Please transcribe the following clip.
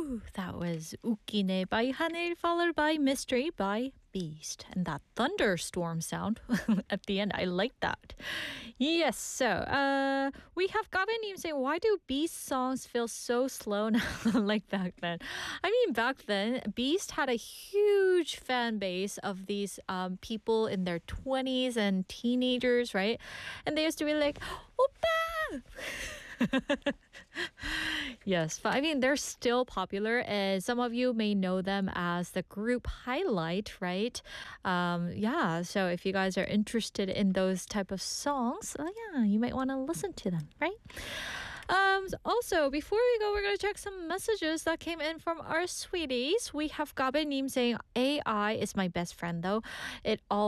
Whew, that was 웃기네 by 하늘 followed by mystery by Beast. And that thunderstorm sound at the end, I like that. Yes, so we have Gabenim saying, why do Beast songs feel so slow now like back then? I mean, back then, Beast had a huge fan base of these people in their 20s and teenagers, right? And they used to be like, Oppa! Yes, but I mean, they're still popular. And some of you may know them as the group Highlight, right? Yeah, so if you guys are interested in those type of songs, yeah, you might want to listen to them, right? Also, before we go, we're going to check some messages that came in from our sweeties. We have Gabe Nim saying, AI is my best friend, though. It all